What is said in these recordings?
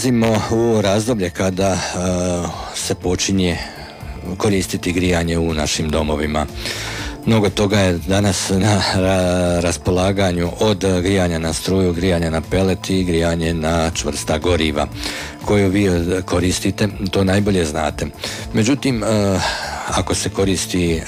ulazimo u razdoblje kada se počinje koristiti grijanje u našim domovima. Mnogo toga je danas na raspolaganju, od grijanja na struju, grijanja na pelet i grijanje na čvrsta goriva koju vi koristite, to najbolje znate. Međutim, ako se koristi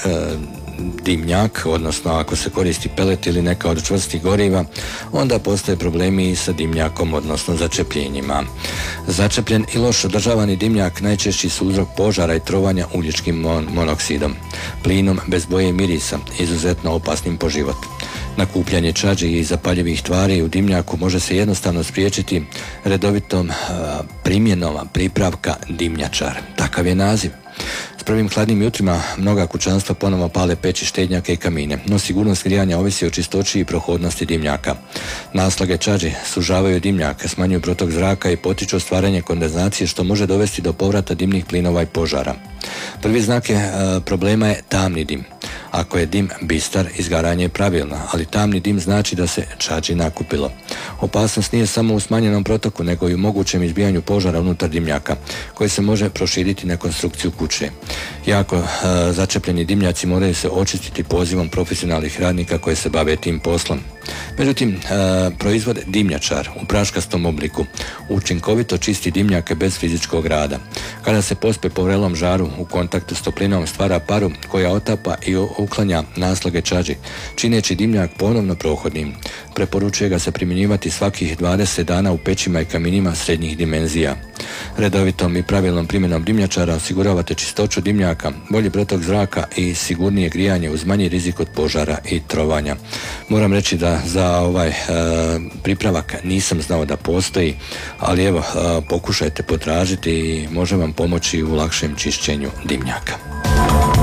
dimnjak, odnosno ako se koristi pelet ili neka od čvrstih goriva, onda postoje problemi i sa dimnjakom, odnosno začepljenjima. Začepljen i loš održavani dimnjak najčešći su uzrok požara i trovanja ugljičkim monoksidom, plinom bez boje i mirisa, izuzetno opasnim po život. Nakupljanje čađi i zapaljivih tvari u dimnjaku može se jednostavno spriječiti redovitom primjenom pripravka dimnjačar. Takav je naziv. S prvim hladnim jutrima mnoga kućanstva ponovo pale peći, štednjake i kamine, no sigurnost grijanja ovisi o čistoći i prohodnosti dimnjaka. Naslage čađi sužavaju dimnjak, smanjuju protok zraka i potiču stvaranje kondenzacije, što može dovesti do povrata dimnih plinova i požara. Prvi znak problema je tamni dim. Ako je dim bistar, izgaranje je pravilno, ali tamni dim znači da se čađi nakupilo. Opasnost nije samo u smanjenom protoku, nego i u mogućem izbijanju požara unutar dimnjaka, koji se može proširiti na konstrukciju kuće. Jako začepljeni dimnjaci moraju se očistiti pozivom profesionalnih radnika koji se bave tim poslom. Međutim, proizvod dimnjačar u praškastom obliku učinkovito čisti dimnjake bez fizičkog rada. Kada se pospe po vrelom žaru u kontaktu s toplinom stvara paru koja otapa i uklanja naslage čađi, čineći dimnjak ponovno prohodnim. Preporučuje ga se primjenjivati svakih 20 dana u pećima i kaminima srednjih dimenzija. Redovitom i pravilnom primjenom dimnjačara osiguravate čistoću dimnjaka, bolji protok zraka i sigurnije grijanje uz manji rizik od požara i trovanja. Moram reći da za ovaj pripravak nisam znao da postoji, ali evo, pokušajte potražiti i može vam pomoći u lakšem čišćenju dimnjaka.